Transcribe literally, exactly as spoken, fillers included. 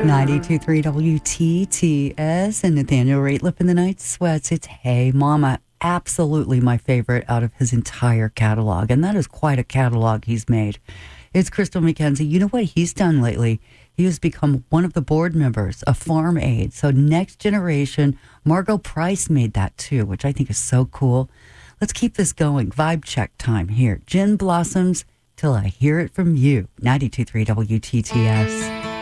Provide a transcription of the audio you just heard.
ninety-two point three W T T S and Nathaniel Rateliff in the Night Sweats. It's Hey Mama. Absolutely my favorite out of his entire catalog. And that is quite a catalog he's made. It's Crystal McKenzie. You know what he's done lately? He has become one of the board members of Farm Aid. So Next Generation, Margot Price made that too, which I think is so cool. Let's keep this going. Vibe check time here. Gin Blossoms, Till I Hear It From You. ninety-two point three W T T S.